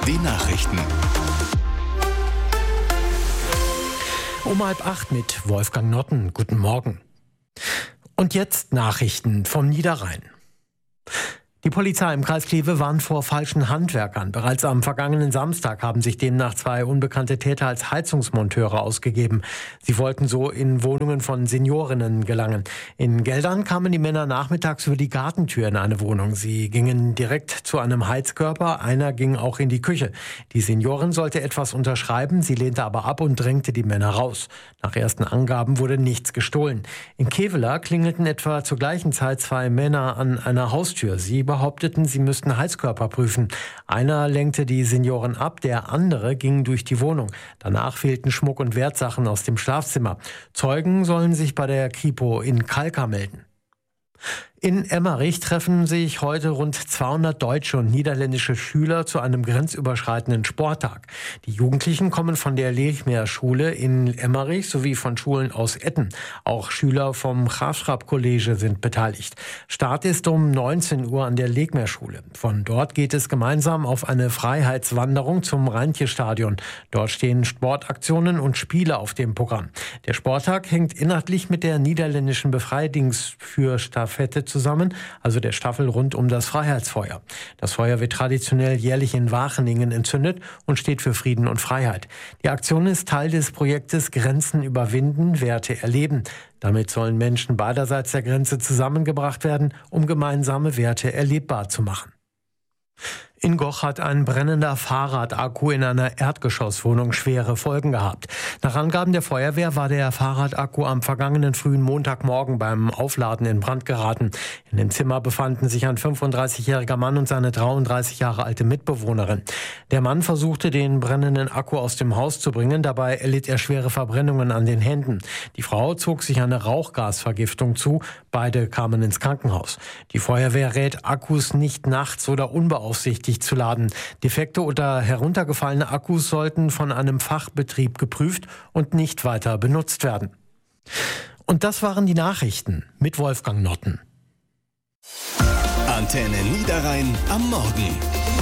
Die Nachrichten. Um 7:30 mit Wolfgang Notten. Guten Morgen. Und jetzt Nachrichten vom Niederrhein. Die Polizei im Kreis Kleve warnt vor falschen Handwerkern. Bereits am vergangenen Samstag haben sich demnach 2 unbekannte Täter als Heizungsmonteure ausgegeben. Sie wollten so in Wohnungen von Seniorinnen gelangen. In Geldern kamen die Männer nachmittags über die Gartentür in eine Wohnung. Sie gingen direkt zu einem Heizkörper, einer ging auch in die Küche. Die Seniorin sollte etwas unterschreiben, sie lehnte aber ab und drängte die Männer raus. Nach ersten Angaben wurde nichts gestohlen. In Kevela klingelten etwa zur gleichen Zeit 2 Männer an einer Haustür. Sie behaupteten, sie müssten Heizkörper prüfen. Einer lenkte die Senioren ab, der andere ging durch die Wohnung. Danach fehlten Schmuck und Wertsachen aus dem Schlafzimmer. Zeugen sollen sich bei der Kripo in Kalkar melden. In Emmerich treffen sich heute rund 200 deutsche und niederländische Schüler zu einem grenzüberschreitenden Sporttag. Die Jugendlichen kommen von der Legmeer-Schule in Emmerich sowie von Schulen aus Etten. Auch Schüler vom Graafschap-College sind beteiligt. Start ist um 19 Uhr an der Legmeer-Schule. Von dort geht es gemeinsam auf eine Freiheitswanderung zum Rheintje-Stadion. Dort stehen Sportaktionen und Spiele auf dem Programm. Der Sporttag hängt inhaltlich mit der niederländischen Befreiungsführerstafette zusammen, also der Staffel rund um das Freiheitsfeuer. Das Feuer wird traditionell jährlich in Wageningen entzündet und steht für Frieden und Freiheit. Die Aktion ist Teil des Projektes Grenzen überwinden, Werte erleben. Damit sollen Menschen beiderseits der Grenze zusammengebracht werden, um gemeinsame Werte erlebbar zu machen. In Goch hat ein brennender Fahrradakku in einer Erdgeschosswohnung schwere Folgen gehabt. Nach Angaben der Feuerwehr war der Fahrradakku am vergangenen frühen Montagmorgen beim Aufladen in Brand geraten. In dem Zimmer befanden sich ein 35-jähriger Mann und seine 33 Jahre alte Mitbewohnerin. Der Mann versuchte, den brennenden Akku aus dem Haus zu bringen. Dabei erlitt er schwere Verbrennungen an den Händen. Die Frau zog sich eine Rauchgasvergiftung zu. Beide kamen ins Krankenhaus. Die Feuerwehr rät, Akkus nicht nachts oder unbeaufsichtigt zu laden. Defekte oder heruntergefallene Akkus sollten von einem Fachbetrieb geprüft und nicht weiter benutzt werden. Und das waren die Nachrichten mit Wolfgang Notten. Antenne Niederrhein am Morgen.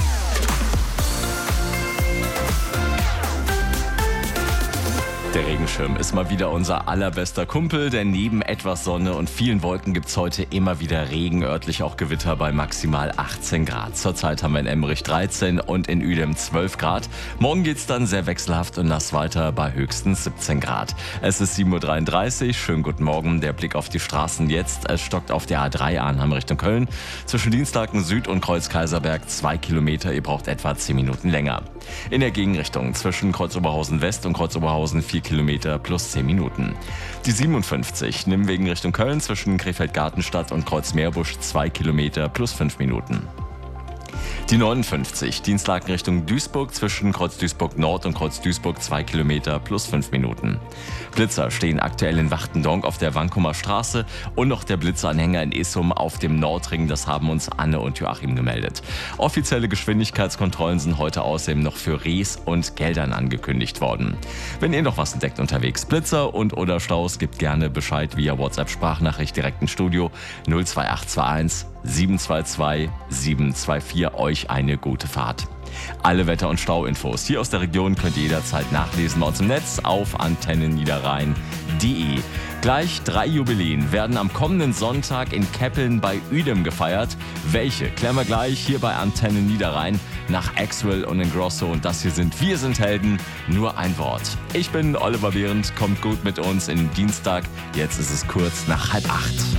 Der Regenschirm ist mal wieder unser allerbester Kumpel, denn neben etwas Sonne und vielen Wolken gibt's heute immer wieder Regen, örtlich auch Gewitter bei maximal 18 Grad. Zurzeit haben wir in Emmerich 13 und in Uedem 12 Grad. Morgen geht's dann sehr wechselhaft und nass weiter bei höchstens 17 Grad. Es ist 7:33 Uhr, schönen guten Morgen. Der Blick auf die Straßen jetzt. Es stockt auf der A3 Arnhem Richtung Köln. Zwischen Dienstlaken Süd und Kreuz Kaiserberg 2 Kilometer, ihr braucht etwa 10 Minuten länger. In der Gegenrichtung zwischen Kreuz Oberhausen West und Kreuz Oberhausen 4 Kilometer plus 10 Minuten. Die 57 Nimwegen Richtung Köln zwischen Krefeld-Gartenstadt und Kreuz Meerbusch 2 Kilometer plus 5 Minuten. Die 59 Dienstlaken Richtung Duisburg zwischen Kreuz Duisburg Nord und Kreuz Duisburg 2 Kilometer plus 5 Minuten. Blitzer stehen aktuell in Wachtendonk auf der Wankumer Straße und noch der Blitzeranhänger in Essum auf dem Nordring. Das haben uns Anne und Joachim gemeldet. Offizielle Geschwindigkeitskontrollen sind heute außerdem noch für Rees und Geldern angekündigt worden. Wenn ihr noch was entdeckt unterwegs, Blitzer und oder Staus, gebt gerne Bescheid via WhatsApp-Sprachnachricht direkt ins Studio 02821 722 724. Euch eine gute Fahrt. Alle Wetter- und Stauinfos hier aus der Region könnt ihr jederzeit nachlesen bei uns im Netz auf antennenniederrhein.de. Gleich 3 Jubiläen werden am kommenden Sonntag in Keppeln bei Uedem gefeiert. Welche? Klären wir gleich hier bei Antenne Niederrhein nach Axwell und Ingrosso. Und das hier sind Wir sind Helden, nur ein Wort. Ich bin Oliver Behrendt, kommt gut mit uns in den Dienstag. Jetzt ist es kurz nach 7:30.